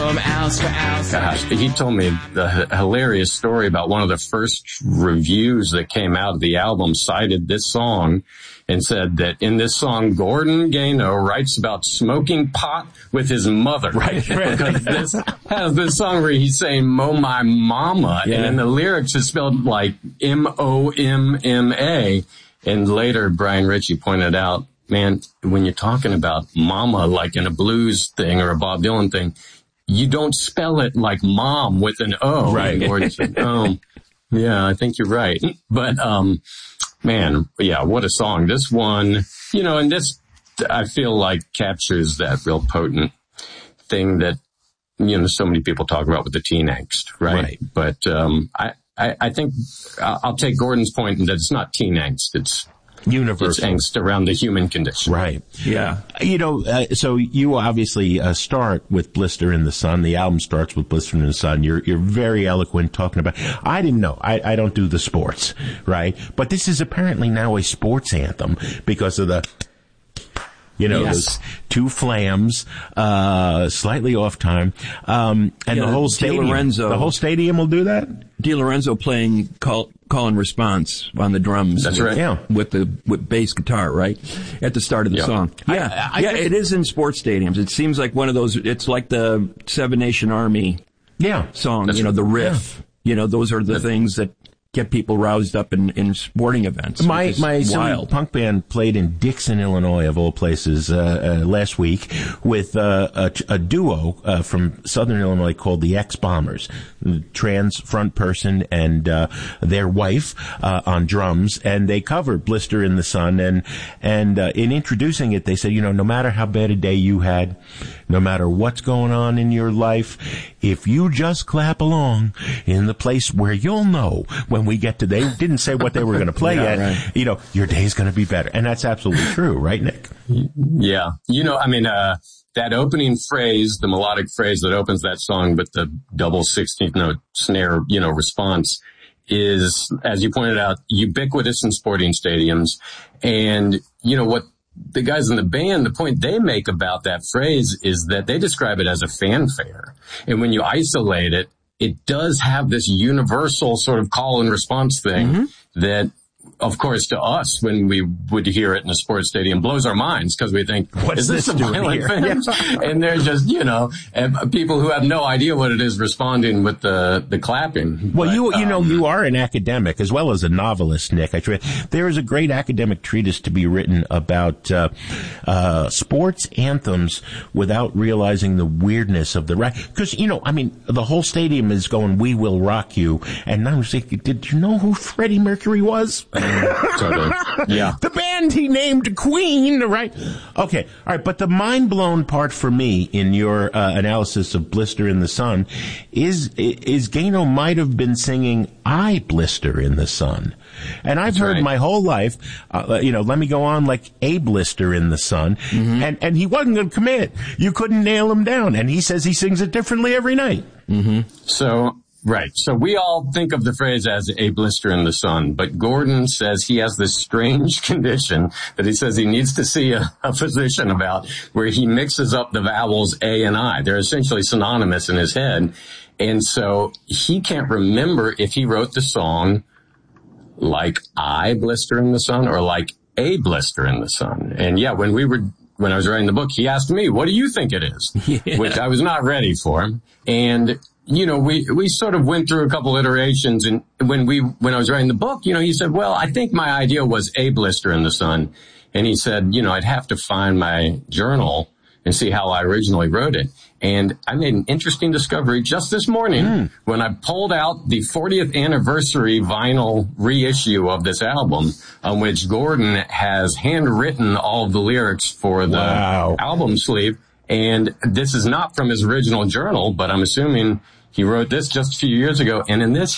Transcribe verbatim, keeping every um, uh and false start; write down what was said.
from ounce to ounce. Gosh, he told me the hilarious story about one of the first reviews that came out of the album cited this song and said that in this song, Gordon Gano writes about smoking pot with his mother. Right, right. Because this has this song where he's saying, "Mo my mama," yeah. and in the lyrics it's spelled like M O M M A. And later, Brian Ritchie pointed out, man, when you're talking about mama, like in a blues thing or a Bob Dylan thing, you don't spell it like mom with an O. Right. Gordon said, oh, yeah, I think you're right. But, um, man, yeah, what a song. This one, you know, and this, I feel like captures that real potent thing that, you know, so many people talk about with the teen angst, right? right. But, um, I, I, I think I'll take Gordon's point that it's not teen angst. It's universal. It's angst around the human condition. Right. Yeah. You know, uh, so you obviously uh, start with Blister in the Sun. The album starts with Blister in the Sun. You're you're very eloquent talking about. I didn't know. I, I don't do the sports, right? But this is apparently now a sports anthem because of the. You know, yes. those two flams, uh, slightly off time, um, and yeah, the whole stadium. Lorenzo, the whole stadium will do that? DiLorenzo playing call, call and response on the drums. That's with, right. Yeah. With the, with bass guitar, right? At the start of the yeah. song. Yeah. I, I, yeah, I, it is in sports stadiums. It seems like one of those, it's like the Seven Nation Army. Yeah. Song, That's you know, the riff. Yeah. You know, those are the That's, things that get people roused up in, in sporting events. My my son punk band played in Dixon, Illinois, of all places, uh, uh, last week with uh, a, a duo uh, from Southern Illinois called the X-Bombers, trans front person and uh, their wife uh, on drums, and they covered Blister in the Sun. And and uh, in introducing it, they said, you know, no matter how bad a day you had, no matter what's going on in your life, if you just clap along in the place where you'll know when we get to, they didn't say what they were going to play yeah, yet, right. you know, your day's going to be better. And that's absolutely true, right, Nick? Yeah. You know, I mean, uh, that opening phrase, the melodic phrase that opens that song with the double sixteenth note snare, you know, response is, as you pointed out, ubiquitous in sporting stadiums. And, you know, what the guys in the band, the point they make about that phrase is that they describe it as a fanfare. And when you isolate it, it does have this universal sort of call and response thing mm-hmm. that, of course, to us, when we would hear it in a sports stadium, blows our minds because we think, what is this, this a violent thing? Yeah. And they're just, you know, people who have no idea what it is responding with the, the clapping. Well, but, you, you um, know, you are an academic as well as a novelist, Nick. I try, there is a great academic treatise to be written about, uh, uh, sports anthems without realizing the weirdness of the, because, you know, I mean, the whole stadium is going, "We Will Rock You." And I was thinking, did you know who Freddie Mercury was? Totally. Yeah. The band he named Queen, right? Okay. All right. But the mind blown part for me in your uh, analysis of Blister in the Sun is, is Gano might have been singing "I Blister in the Sun." And I've That's heard right. my whole life, uh, you know, let me go on like "A Blister in the Sun." Mm-hmm. And, and he wasn't going to commit. You couldn't nail him down. And he says he sings it differently every night. Mm-hmm. So, right. So we all think of the phrase as "a blister in the sun," but Gordon says he has this strange condition that he says he needs to see a, a physician about, where he mixes up the vowels A and I. They're essentially synonymous in his head. And so he can't remember if he wrote the song like "I Blister in the Sun" or like "a blister in the sun." And yeah, when we were, when I was writing the book, he asked me, "What do you think it is?" Yeah. Which I was not ready for. And you know, we, we sort of went through a couple iterations, and when we, when I was writing the book, you know, he said, "Well, I think my idea was "a blister in the sun." And he said, you know, I'd have to find my journal and see how I originally wrote it. And I made an interesting discovery just this morning mm. when I pulled out the fortieth anniversary vinyl reissue of this album, on which Gordon has handwritten all of the lyrics for the wow. album sleeve. And this is not from his original journal, but I'm assuming he wrote this just a few years ago. And in this,